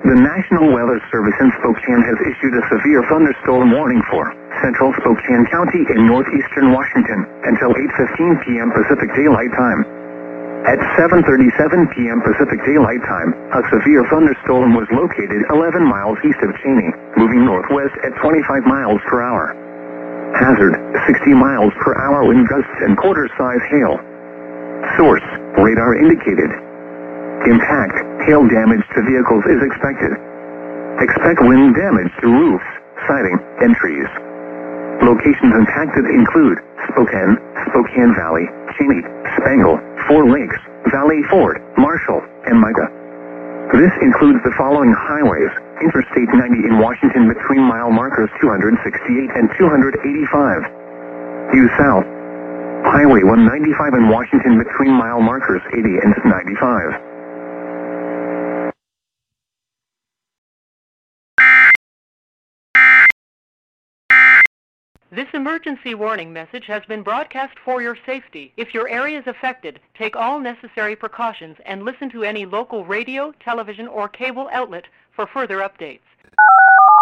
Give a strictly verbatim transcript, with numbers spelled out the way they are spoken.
The National Weather Service in Spokane has issued a severe thunderstorm warning for central Spokane County in northeastern Washington until eight fifteen p.m. Pacific Daylight Time. At seven thirty-seven p.m. Pacific Daylight Time, a severe thunderstorm was located eleven miles east of Cheney, moving northwest at twenty-five miles per hour. Hazard, sixty miles per hour wind gusts and quarter-size hail. Source, radar indicated. Impact, hail damage to vehicles is expected. Expect wind damage to roofs, siding, and trees. Locations impacted include Spokane, Spokane Valley, Cheney, Spangle, Four Lakes, Valley Ford, Marshall, and Mica. This includes the following highways: Interstate ninety in Washington between mile markers two sixty-eight and two eighty-five. Due south. Highway one ninety-five in Washington between mile markers eighty and ninety-five. This emergency warning message has been broadcast for your safety. If your area is affected, take all necessary precautions and listen to any local radio, television, or cable outlet for further updates.